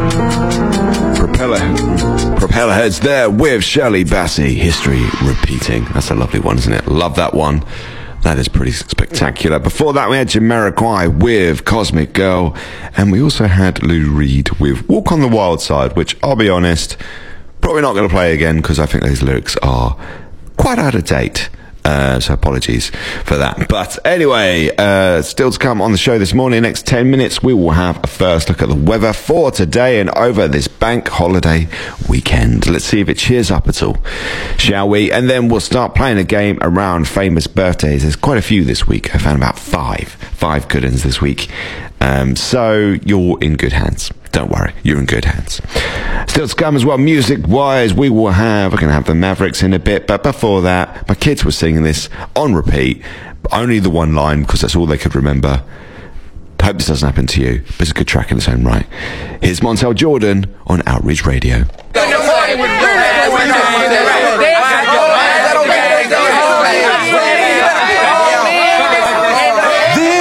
Propeller Heads there with Shirley Bassey. History repeating. That's a lovely one, isn't it? Love that one. That is pretty spectacular. Before that, we had Jamiroquai with Cosmic Girl. And we also had Lou Reed with Walk on the Wild Side, which, I'll be honest, probably not going to play again because I think those lyrics are quite out of date. So apologies for that. But anyway, still to come on the show this morning. Next 10 minutes, we will have a first look at the weather for today and over this bank holiday weekend. Let's see if it cheers up at all, shall we? And then we'll start playing a game around famous birthdays. There's quite a few this week. I found about five good ones this week. So you're in good hands. Don't worry, you're in good hands. Still to come as well, music-wise, we're going to have the Mavericks in a bit, but before that, my kids were singing this on repeat, only the one line, because that's all they could remember. Hope this doesn't happen to you, but it's a good track in its own right. Here's Montel Jordan on Outreach Radio.